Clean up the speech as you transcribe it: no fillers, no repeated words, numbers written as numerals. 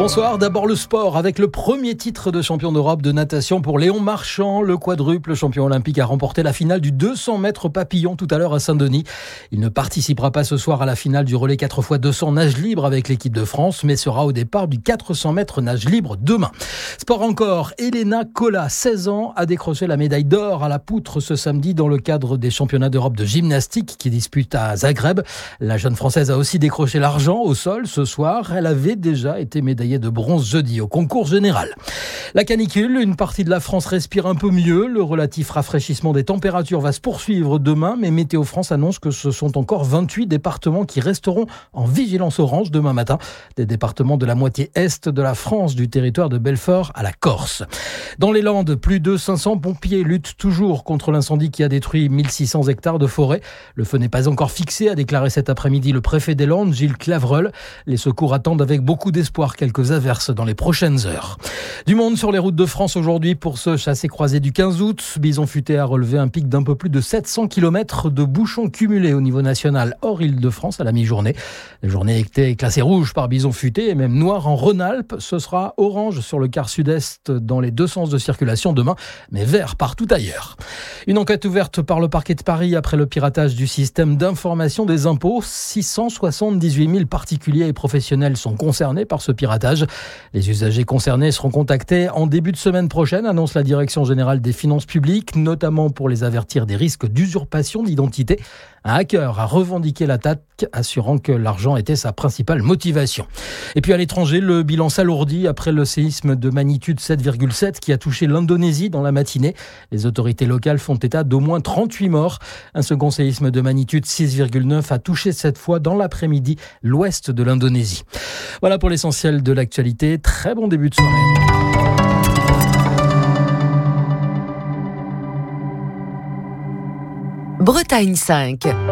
Bonsoir, d'abord le sport avec le premier titre de champion d'Europe de natation pour Léon Marchand. Le quadruple champion olympique a remporté la finale du 200 mètres papillon tout à l'heure à Saint-Denis. Il ne participera pas ce soir à la finale du relais 4x200 nage libre avec l'équipe de France, mais sera au départ du 400 mètres nage libre demain. Sport encore, Elena Kola, 16 ans, a décroché la médaille d'or à la poutre ce samedi dans le cadre des championnats d'Europe de gymnastique qui disputent à Zagreb. La jeune Française a aussi décroché l'argent au sol ce soir. Elle avait déjà été médaillée de bronze jeudi au concours général. La canicule, une partie de la France respire un peu mieux. Le relatif rafraîchissement des températures va se poursuivre demain, mais Météo France annonce que ce sont encore 28 départements qui resteront en vigilance orange demain matin. Des départements de la moitié est de la France, du territoire de Belfort à la Corse. Dans les Landes, plus de 500 pompiers luttent toujours contre l'incendie qui a détruit 1600 hectares de forêt. Le feu n'est pas encore fixé, a déclaré cet après-midi le préfet des Landes, Gilles Clavreul. Les secours attendent avec beaucoup d'espoir quelques averses dans les prochaines heures. Du monde sur les routes de France aujourd'hui pour ce chassé-croisé du 15 août. Bison Futé a relevé un pic d'un peu plus de 700 km de bouchons cumulés au niveau national hors Île-de-France à la mi-journée. La journée était classée rouge par Bison Futé et même noire en Rhône-Alpes. Ce sera orange sur le quart sud-est dans les deux sens de circulation demain, mais vert partout ailleurs. Une enquête ouverte par le parquet de Paris après le piratage du système d'information des impôts. 678 000 particuliers et professionnels sont concernés par ce piratage. Les usagers concernés seront contactés en début de semaine prochaine, annonce la Direction générale des finances publiques, notamment pour les avertir des risques d'usurpation d'identité. Un hacker a revendiqué l'attaque, assurant que l'argent était sa principale motivation. Et puis à l'étranger, le bilan s'alourdit après le séisme de magnitude 7,7 qui a touché l'Indonésie dans la matinée. Les autorités locales font état d'au moins 38 morts. Un second séisme de magnitude 6,9 a touché cette fois dans l'après-midi l'ouest de l'Indonésie. Voilà pour l'essentiel de l'actualité. Très bon début de soirée. Bretagne 5.